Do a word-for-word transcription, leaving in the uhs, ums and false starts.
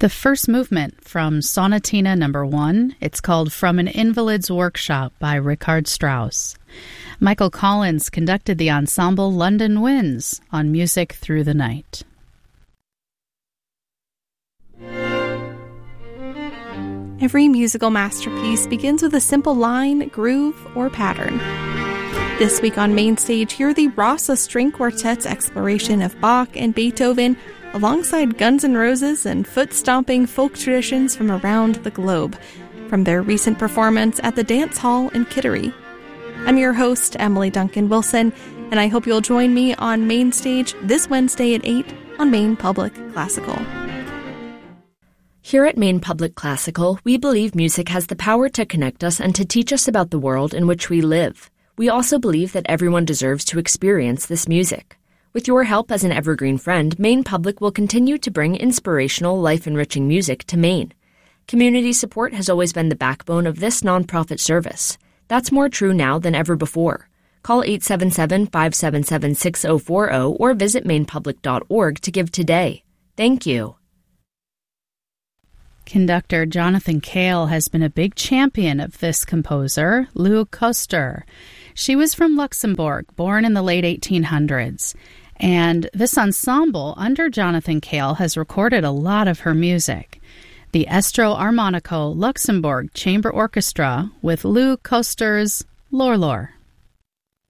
The first movement from Sonatina Number One. It's called From an Invalid's Workshop by Richard Strauss. Michael Collins conducted the ensemble London Winds on Music Through the Night. Every musical masterpiece begins with a simple line, groove, or pattern. This week on Main Stage, hear the Rasa String Quartet's exploration of Bach and Beethoven alongside Guns N' Roses and foot-stomping folk traditions from around the globe, from their recent performance at the Dance Hall in Kittery. I'm your host, Emily Duncan Wilson, and I hope you'll join me on Main Stage this Wednesday at eight on Maine Public Classical. Here at Maine Public Classical, we believe music has the power to connect us and to teach us about the world in which we live. We also believe that everyone deserves to experience this music. With your help as an evergreen friend, Maine Public will continue to bring inspirational, life-enriching music to Maine. Community support has always been the backbone of this nonprofit service. That's more true now than ever before. Call eight seven seven, five seven seven, six zero four zero or visit maine public dot org to give today. Thank you. Conductor Jonathan Cale has been a big champion of this composer, Lou Koster. She was from Luxembourg, born in the late eighteen hundreds. And this ensemble under Jonathan Cale has recorded a lot of her music. The Estro Armonico Luxembourg Chamber Orchestra with Lou Koster's Lor Lor.